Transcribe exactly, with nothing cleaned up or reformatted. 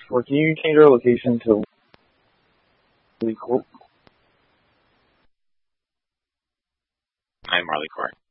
Or can you change our location to Lee Court? I'm Marley Court.